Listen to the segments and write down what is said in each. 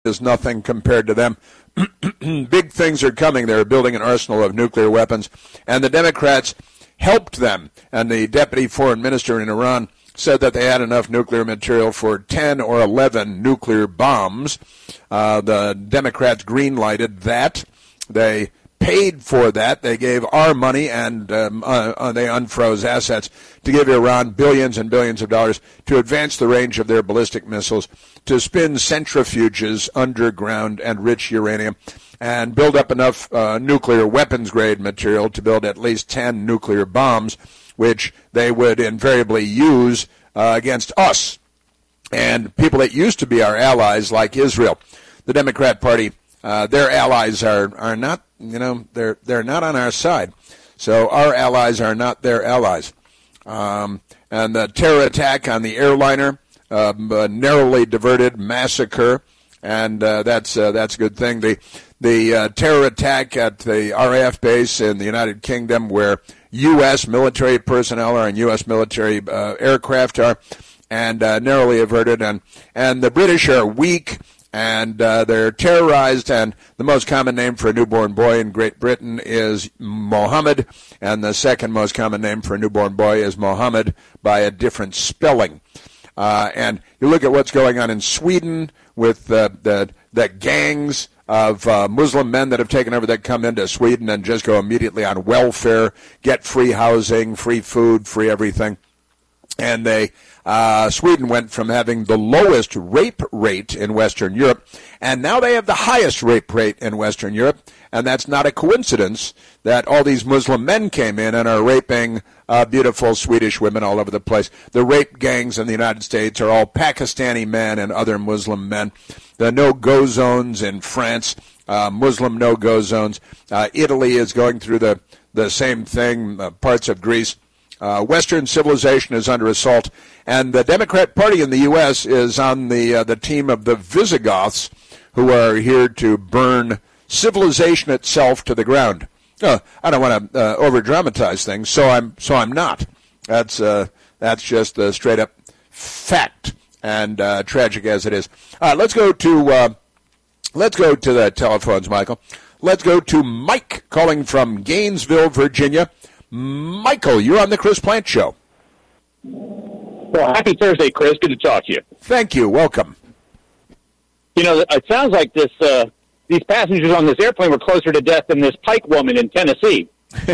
is nothing compared to them. Big things are coming. They're building an arsenal of nuclear weapons, and the Democrats helped them. And the deputy foreign minister in Iran said that they had enough nuclear material for 10 or 11 nuclear bombs. The Democrats green-lighted that. They paid for that. They gave our money, and they unfroze assets to give Iran billions and billions of dollars to advance the range of their ballistic missiles, to spin centrifuges underground and rich uranium, and build up enough nuclear weapons-grade material to build at least 10 nuclear bombs, which they would invariably use against us and people that used to be our allies, like Israel. The Democrat Party, their allies are not, they're not on our side. So our allies are not their allies. And the terror attack on the airliner, narrowly diverted massacre, and that's a good thing. The terror attack at the RAF base in the United Kingdom, where U.S. military personnel are and U.S. military aircraft are, and narrowly averted. And the British are weak, and they're terrorized. And the most common name for a newborn boy in Great Britain is Mohammed, and the second most common name for a newborn boy is Mohammed by a different spelling. And you look at what's going on in Sweden with the gangs of Muslim men that have taken over, that come into Sweden and just go immediately on welfare, get free housing, free food, free everything. And Sweden went from having the lowest rape rate in Western Europe, and now they have the highest rape rate in Western Europe. And that's not a coincidence that all these Muslim men came in and are raping beautiful Swedish women all over the place. The rape gangs in the United States are all Pakistani men and other Muslim men. The no-go zones in France, Muslim no-go zones. Italy is going through the same thing, parts of Greece. Western civilization is under assault, and the Democrat Party in the U.S. is on the team of the Visigoths, who are here to burn civilization itself to the ground. I don't want to over-dramatize things, so I'm not. That's just the straight-up fact, and tragic as it is. Let's go to the telephones, Michael. Let's go to Mike calling from Gainesville, Virginia. Michael, you're on the Chris Plante Show. Well, happy Thursday, Chris. Good to talk to you. Thank you. Welcome. It sounds like these passengers on this airplane were closer to death than this Pike woman in Tennessee.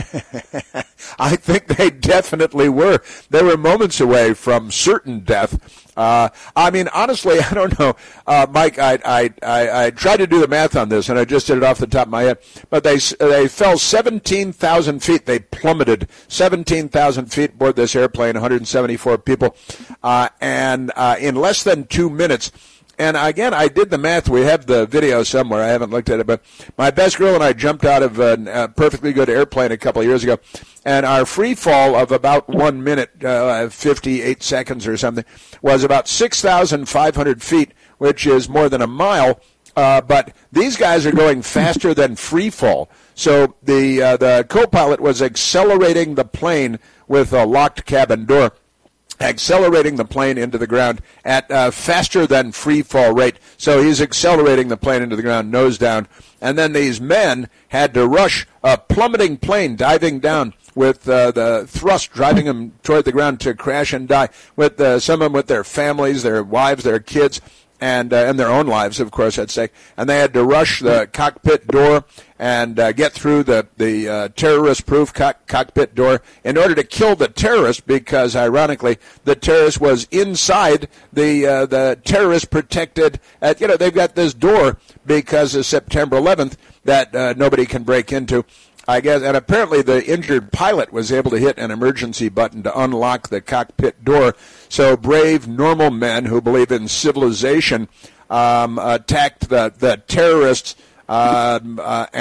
I think they definitely were. They were moments away from certain death. Honestly, I don't know, Mike. I tried to do the math on this, and I just did it off the top of my head. But they fell 17,000 feet. They plummeted 17,000 feet aboard this airplane. 174 people, and in less than 2 minutes. And again, I did the math. We have the video somewhere. I haven't looked at it, but my best girl and I jumped out of a perfectly good airplane a couple of years ago, and our free fall of about 1 minute, 58 seconds or something, was about 6,500 feet, which is more than a mile. But these guys are going faster than free fall. So the co-pilot was accelerating the plane with a locked cabin door, accelerating the plane into the ground at faster than free fall rate. So he's accelerating the plane into the ground, nose down. And then these men had to rush a plummeting plane, diving down with the thrust driving them toward the ground to crash and die, with some of them with their families, their wives, their kids, and their own lives, of course, at stake. And they had to rush the cockpit door and get through the terrorist-proof cockpit door in order to kill the terrorist, because, ironically, the terrorist was inside the terrorist-protected. They've got this door because of September 11th that nobody can break into, I guess. And apparently the injured pilot was able to hit an emergency button to unlock the cockpit door. So brave, normal men who believe in civilization attacked the terrorists. And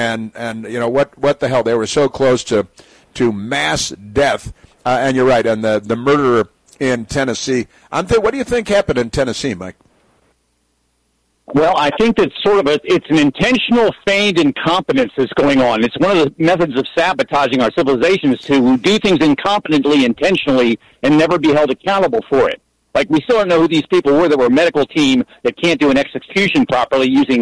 what the hell? They were so close to mass death. And you're right. And the murderer in Tennessee. What do you think happened in Tennessee, Mike? Well, I think that it's an intentional feigned incompetence that's going on. It's one of the methods of sabotaging our civilization is to do things incompetently, intentionally, and never be held accountable for it. Like, we still don't know who these people were that were a medical team that can't do an execution properly using